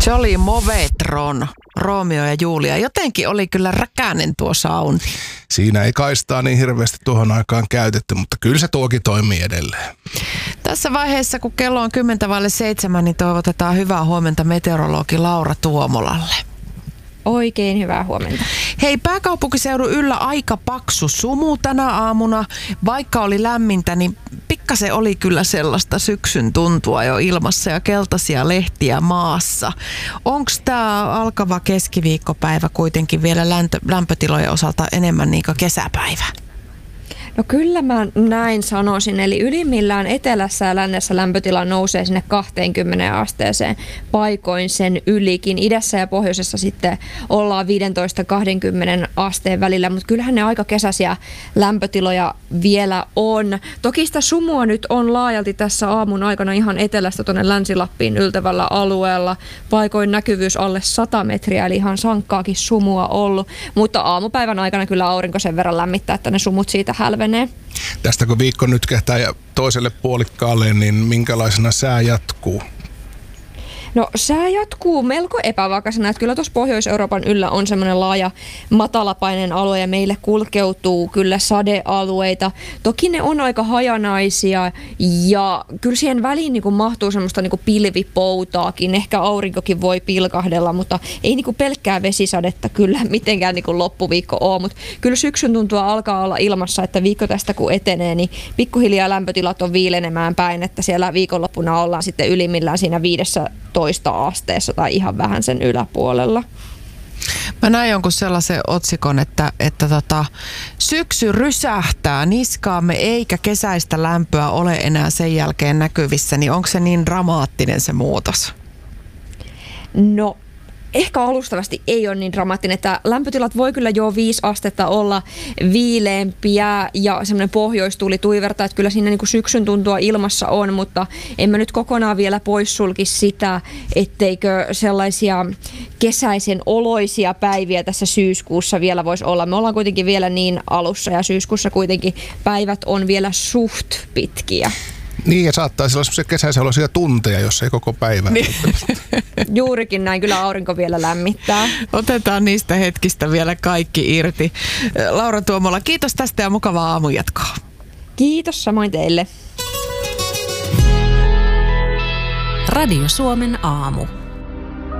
Jolly Movetron, Romeo ja Julia. Jotenkin oli kyllä räkänen tuo soundi. Siinä ei kaistaa niin hirveästi tuohon aikaan käytetty, mutta kyllä se tuokin toimii edelleen. Tässä vaiheessa, kun kello on 6:50, niin toivotetaan hyvää huomenta meteorologi Laura Tuomolalle. Oikein hyvää huomenta. Hei, pääkaupunkiseudun yllä aika paksu sumu tänä aamuna. Vaikka oli lämmintä, niin pikkasen oli kyllä sellaista syksyn tuntua jo ilmassa ja keltaisia lehtiä maassa. Onko tämä alkava keskiviikkopäivä kuitenkin vielä lämpötilojen osalta enemmän niin kuin kesäpäivä? No kyllä mä näin sanoisin, eli ylimmillään etelässä ja lännessä lämpötila nousee sinne 20 asteeseen, paikoin sen ylikin. Idässä ja pohjoisessa sitten ollaan 15-20 asteen välillä, mutta kyllähän ne aika kesäisiä lämpötiloja vielä on. Toki sitä sumua nyt on laajalti tässä aamun aikana ihan etelästä tuonne Länsi-Lappiin yltävällä alueella. Paikoin näkyvyys alle 100 metriä, eli ihan sankkaakin sumua ollut, mutta aamupäivän aikana kyllä aurinko sen verran lämmittää, että ne sumut siitä hälvenee. Tästä kun viikko nyt kehtää ja toiselle puolikkaalle, niin minkälaisena sää jatkuu? No sää jatkuu melko epävakaisena, että kyllä tuossa Pohjois-Euroopan yllä on semmoinen laaja matalapaineen alue ja meille kulkeutuu kyllä sadealueita. Toki ne on aika hajanaisia ja kyllä siihen väliin niin kuin mahtuu semmoista niin kuin pilvipoutaakin. Ehkä aurinkokin voi pilkahdella, mutta ei niin kuin pelkkää vesisadetta kyllä mitenkään niin kuin loppuviikko ole. Mutta kyllä syksyn tuntua alkaa olla ilmassa, että viikko tästä kun etenee, niin pikkuhiljaa lämpötilat on viilenemään päin, että siellä viikonloppuna ollaan sitten ylimmillään siinä 15 asteessa tai ihan vähän sen yläpuolella. Mä näin jonkun sellaisen otsikon, että syksy rysähtää niskaamme eikä kesäistä lämpöä ole enää sen jälkeen näkyvissä, niin onko se niin dramaattinen se muutos? No ehkä alustavasti ei ole niin dramaattinen, että lämpötilat voi kyllä jo 5 astetta olla viileämpiä ja semmoinen pohjoistuuli tuivertaa, että kyllä siinä niin kuin syksyn tuntua ilmassa on, mutta en mä nyt kokonaan vielä poissulkisi sitä, etteikö sellaisia kesäisen oloisia päiviä tässä syyskuussa vielä voisi olla. Me ollaan kuitenkin vielä niin alussa ja syyskuussa kuitenkin päivät on vielä suht pitkiä. Niin, ja saattaa olla sellaisia kesäisiä tunteja, jos ei koko päivä. Niin. Juurikin näin, kyllä aurinko vielä lämmittää. Otetaan niistä hetkistä vielä kaikki irti. Laura Tuomola, kiitos tästä ja mukavaa aamunjatkoa. Kiitos, samoin teille. Radio Suomen aamu.